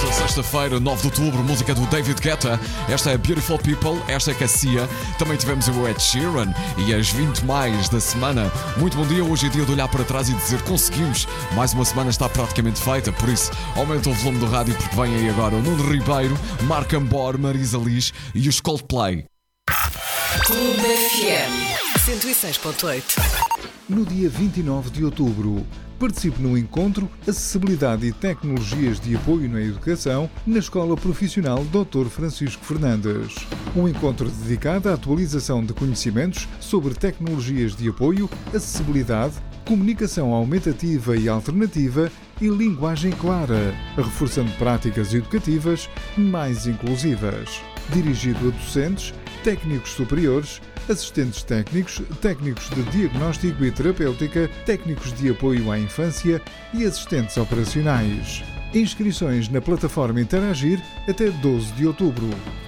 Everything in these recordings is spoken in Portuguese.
Nesta sexta-feira, 9 de outubro, música do David Guetta. Esta é Beautiful People, esta é Cassia. Também tivemos o Ed Sheeran e as 20 mais da semana. Muito bom dia, hoje é dia de olhar para trás e dizer conseguimos. Mais uma semana está praticamente feita, por isso aumenta o volume do rádio porque vem aí agora o Nuno Ribeiro, Marc Ambor, Marisa Liz e os Coldplay. Clube FM 106.8. No dia 29 de outubro, participe no encontro Acessibilidade e Tecnologias de Apoio na Educação na Escola Profissional Dr. Francisco Fernandes. Um encontro dedicado à atualização de conhecimentos sobre tecnologias de apoio, acessibilidade, comunicação aumentativa e alternativa e linguagem clara, reforçando práticas educativas mais inclusivas. Dirigido a docentes, técnicos superiores, assistentes técnicos, técnicos de diagnóstico e terapêutica, técnicos de apoio à infância e assistentes operacionais. Inscrições na plataforma Interagir até 12 de outubro.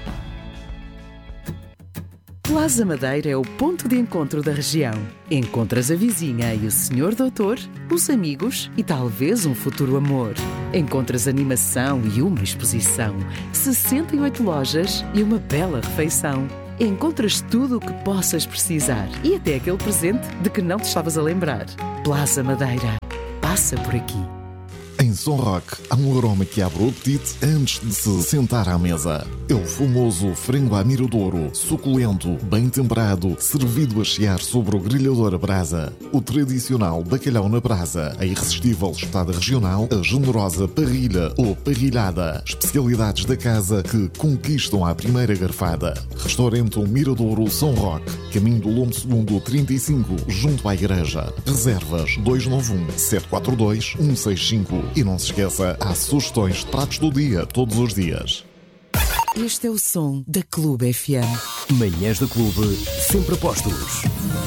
Plaza Madeira é o ponto de encontro da região. Encontras a vizinha e o senhor doutor, os amigos e talvez um futuro amor. Encontras animação e uma exposição, 68 lojas e uma bela refeição. Encontras tudo o que possas precisar e até aquele presente de que não te estavas a lembrar. Plaza Madeira. Passa por aqui. Em São Roque, há um aroma que abre o apetite antes de se sentar à mesa. É o famoso frango à miradouro, suculento, bem temperado, servido a chiar sobre o grelhador a brasa. O tradicional bacalhau na brasa, a irresistível espetada regional, a generosa parrilha ou parrilhada. Especialidades da casa que conquistam à primeira garfada. Restaurante Miradouro São Roque, caminho do Lombo II 35, junto à igreja. Reservas 291-742-165. E não se esqueça, há sugestões de pratos do dia, todos os dias. Este é o som da Clube FM. Manhãs do Clube, sempre a postos.